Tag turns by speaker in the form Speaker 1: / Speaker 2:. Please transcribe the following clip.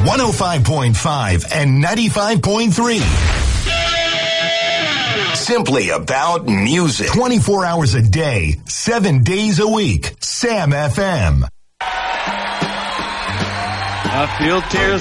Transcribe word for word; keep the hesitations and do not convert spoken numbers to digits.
Speaker 1: one oh five point five and ninety-five point three. Simply about music. twenty-four hours a day, seven days a week. Sam F M.
Speaker 2: I feel tears